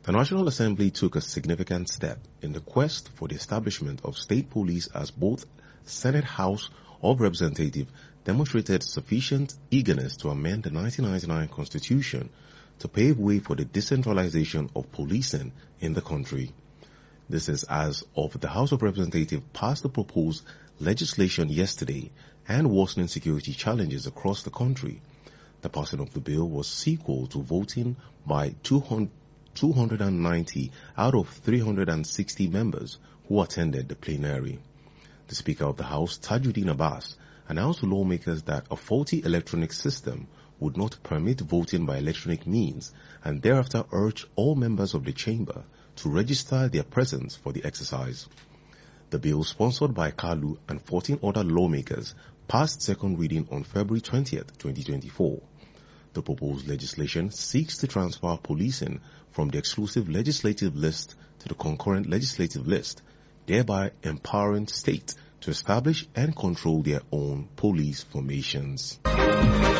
The National Assembly took a significant step in the quest for the establishment of state police as both Senate House of Representatives demonstrated sufficient eagerness to amend the 1999 Constitution to pave way for the decentralization of policing in the country. This is as of the House of Representatives passed the proposed legislation yesterday and worsening security challenges across the country. The passing of the bill was sequel to voting by 290 out of 360 members who attended the plenary. The Speaker of the House, Tajuddin Abbas, announced to lawmakers that a faulty electronic system would not permit voting by electronic means and thereafter urged all members of the chamber to register their presence for the exercise. The bill, sponsored by Kalu and 14 other lawmakers, passed second reading on February 20th, 2024. The proposed legislation seeks to transfer policing from the exclusive legislative list to the concurrent legislative list, thereby empowering states to establish and control their own police formations.